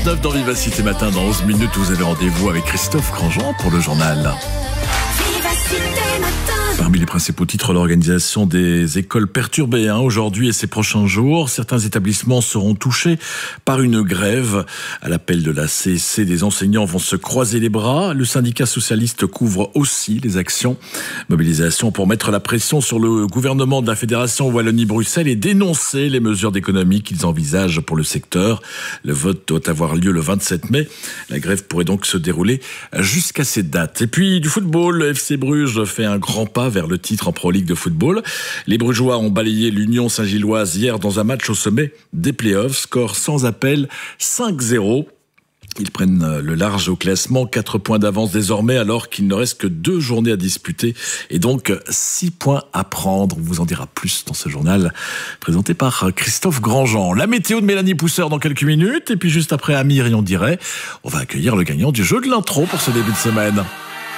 7h39 dans Vivacité Matin. Dans 11 minutes, vous avez rendez-vous avec Christophe Grandjean pour le journal. Parmi les principaux titres, l'organisation des écoles perturbées aujourd'hui et ces prochains jours. Certains établissements seront touchés par une grève. À l'appel de la CSC, des enseignants vont se croiser les bras. Le syndicat socialiste couvre aussi les actions. Mobilisation pour mettre la pression sur le gouvernement de la Fédération Wallonie-Bruxelles et dénoncer les mesures d'économie qu'ils envisagent pour le secteur. Le vote doit avoir lieu le 27 mai. La grève pourrait donc se dérouler jusqu'à cette date. Et puis du football, le FC Bruges fait un grand pas vers le titre en Pro League de football. Les Brugeois ont balayé l'Union Saint-Gilloise hier dans un match au sommet des playoffs. Score sans appel, 5-0. Ils prennent le large au classement, 4 points d'avance désormais alors qu'il ne reste que 2 journées à disputer et donc 6 points à prendre. On vous en dira plus dans ce journal présenté par Christophe Grandjean. La météo de Mélanie Pousseur dans quelques minutes et puis juste après Amir et on dirait, on va accueillir le gagnant du jeu de l'intro pour ce début de semaine.